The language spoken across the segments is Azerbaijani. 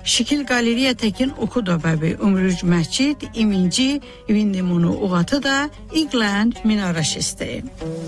Şikil galeriya tekin okuda bəbi Umruc Məscid, iminci vindimunu uğatı da İgland minaraşisti.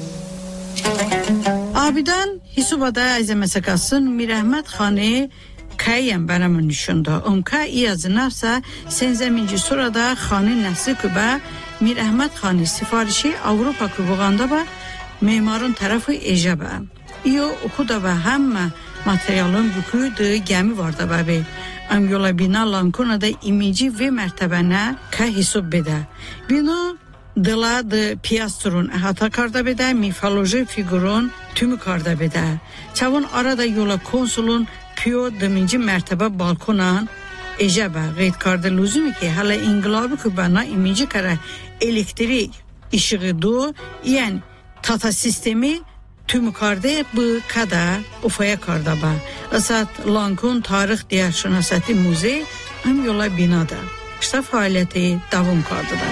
Abidan Hisubada Ayzemesakasın Mirahmet Xani Kayyem benim nişunda. Umka iyazı nafsa senzeminci surada Xani Nəsi Kübə Mirahmet Xani sifarişi Avrupa Kübüğanda ba memarın tarafı ecebe. İyo okuda ba hemme materyalın büküydü gemi vardı bəbi. Am yola bina Lankona'da imici ve mertebene ka hisub bede. Bina dila de piyastrun hata karda bede, mifoloji figurun tümü karda bede. Çavun arada yola konsulun piyo deminci mertebe balkonan ecebe. Gayet karda lüzumi ki hala ingilabı kübana imici kare elektrik ışığı do yani tata sistemi tüm karda bu kadar ufaya karda ba. Asat Lankon Tarih Diyarşünasati Müze hem yola binada. İşte faaliyeti davam karda da.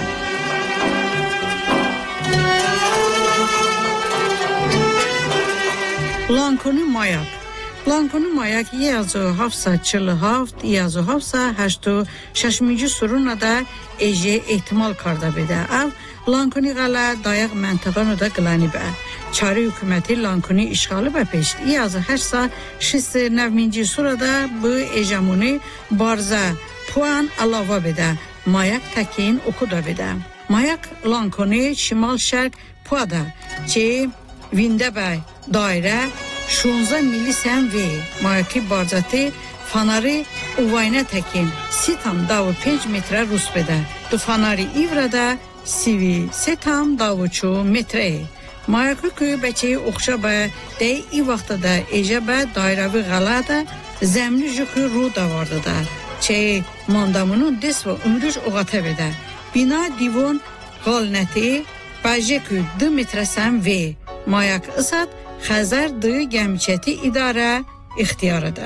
Lankonu mayak. Lankonu mayak yazı hafsa çılı haft, yazı hafsa haştu şaşmıcı soruna da eje ihtimal karda bede. Av Lankoni gala dayak mentıqanı da qılani be. Çari hükümeti Lankoni işğalı ve peşti. Yazı her sa şisi nevminci surada bu ejamuni barza puan alava bede. Mayak tekin okuda bede. Mayak Lankoni şimal şerk puada. Çe vinde be daire 16 milisən ve mayaki barzati fanari uvayna tekin. Sitam davu 5 metre rus bede. Du fanari ivrada sivi setam davuçu metre. Mayakı köy bəçəyi oxşa bə dey i vaxtda da ecə bə dairəvi qala da zəmli jükü ru da vardı da. Çey mandamının des və ümrüc oğata bədə. Bina divon qalnəti bəcəkü 2 metrəsən və mayak ısat xəzər dı gəmçəti idarə ixtiyarıda.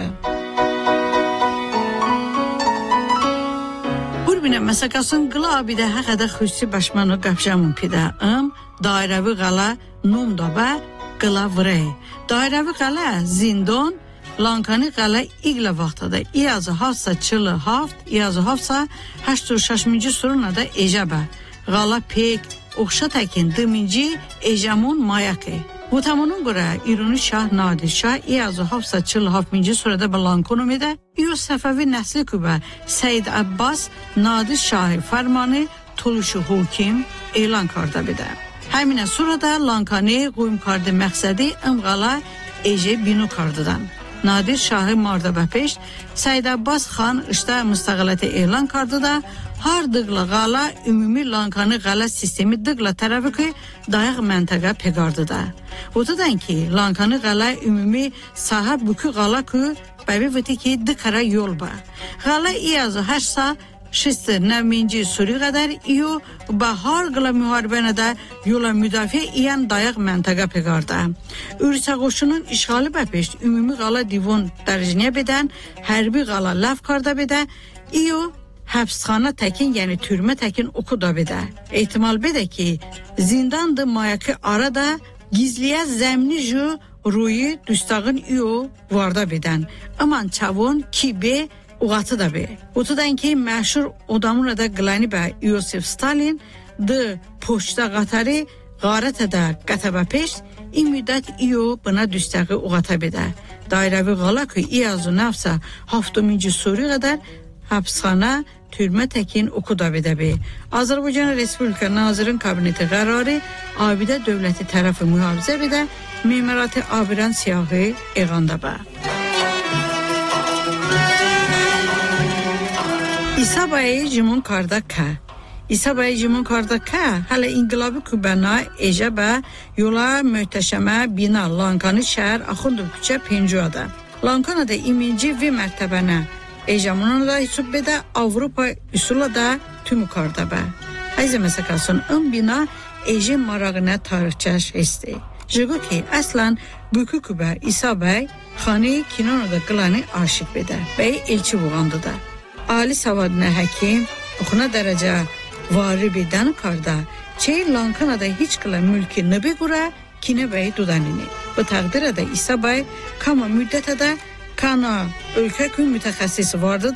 Urbinə məsəkasın qıla abidə həqədə xüsusi başmanı qapşamın pidə dairəvi qala numda bə qıla vre. Dairəvi qala zindon Lankani qala iqla vaxtada iyazı hafsa çılı haft, iyazı hafsa 86-cı suruna da ecəbə. Qala pek oxşa təkin dıminci ecəmun mayakı. Bu tamunun görə İruni Şah Nadir Şah iyazı hafsa çılı haftminci surada bə Lankonum edə. İyo Səfəvi nəsli kübə Səid Abbas Nadir Şahı fərmanı tuluşu hukim elan karda bədə. Həminə surada Lankani qoyum kardı məqsədi ımqala ece binu kardıdan. Nadir Şahı Mardabə peş Səid Abbas xan işdə müstəqiliyyəti elan kardı da har dıqla qala ümumi Lankani qala sistemi dıqla tərəfi ki dayaq məntəqə peqardı da. Otadan ki Lankani qala ümumi sahə bükü qala ki bəbi vəti ki dıqara yol ba. Qala iyazı həşsa şistır nevminci suri qədər iyo bahar qıla müharibənə də yola müdafiə iyan dayaq məntəqə peqarda. Ürsə qoşunun işğalı bəpeşt ümumi qala divon dərəcəyə bedən, hərbi qala laf karda bedə, iyo həbsxana təkin, yəni türmə təkin okuda bedə. Ehtimal bedə ki, zindandı mayakı arada gizliyə zəmni ju ruyu düstağın iyo varda bedən. Aman çavun kibe uğatı da be. Otudan ki məşhur odamına da qılani bə Yosif Stalin dı poçta qatarı qarətə da qətəbə peş in müddət iyo buna düstəqi uğata bedə. Dairəvi qala ki iyazı nafsa 7-ci suri qədər həbsxana türmə təkin okuda bedə be. Azərbaycan Respublika Nazirinin kabineti qərarı abidə dövləti tərəfi mühafizə bedə memarati abiran siyahı eğanda bə. İsabayı Cimun karda ka. İsabayı Cimun karda ka. Hala İnqilabı Kübəna ecəbə yola möhtəşəmə bina Lankani şəhər Axundur küçə Pencuada. Lankanada iminci və mərtəbənə ecəmununa da hüsub bedə Avropa üsula da tümü karda bə. Ayzə məsəkasın bina ece marağına tarixçəş esti. Jigo ki əslən Bükü Kübə İsabay xani kinonada qılani aşıq bedə. Bəy elçi buğandı da. Ali savadına həkim, oxuna dərəcə varı bedən karda, çey Lankanada hiç qıla mülki nıbı qura, kinə bəy dudanini. Bu təqdirə də İsa bəy, kama müddətə də kana ölkə kün mütəxəssisi vardı